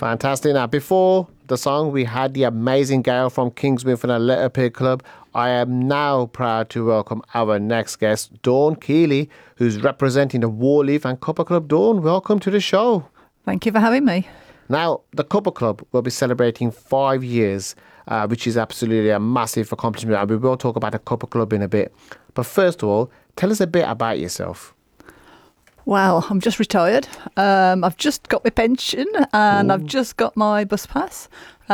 Fantastic. Now, before the song, we had the amazing Gail from Kingsmere from the Letter Pig Club. I am now proud to welcome our next guest, Dawn Keeley, who's representing the Warleaf and Cuppa Club. Dawn, welcome to the show. Thank you for having me. Now, the Cuppa Club will be celebrating 5 years, which is absolutely a massive accomplishment. And we will talk about the Cuppa Club in a bit. But first of all, tell us a bit about yourself. Well, I'm just retired. I've just got my pension and I've just got my bus pass.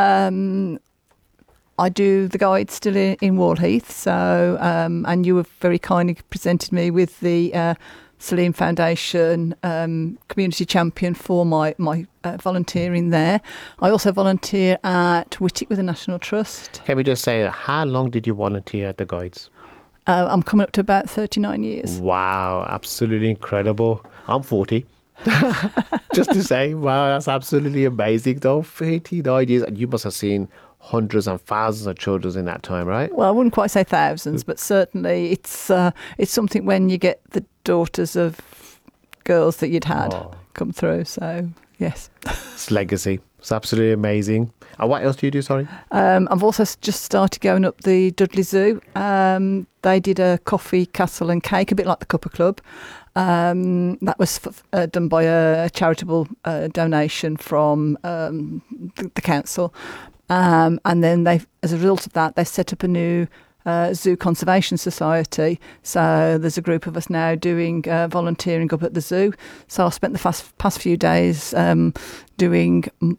I do the guide still in Wallheath. So, and you have very kindly presented me with the Salim Foundation Community Champion for my volunteering there. I also volunteer at Whittick with the National Trust. Can we just say, how long did you volunteer at the guides? I'm coming up to about 39 years. Wow, absolutely incredible. I'm 40. Just to say, wow, that's absolutely amazing though. 39 years, and you must have seen hundreds and thousands of children in that time, right? Well, I wouldn't quite say thousands, but certainly it's something when you get the daughters of girls that you'd had come through. So, yes. It's legacy. It's absolutely amazing. And what else do you do, sorry? I've also just started going up the Dudley Zoo. They did a coffee, castle and cake, a bit like the Cuppa Club. That was done by a charitable donation from the council. And then as a result of that, they set up a new Zoo Conservation Society. So there's a group of us now doing volunteering up at the zoo. So I spent the past few days doing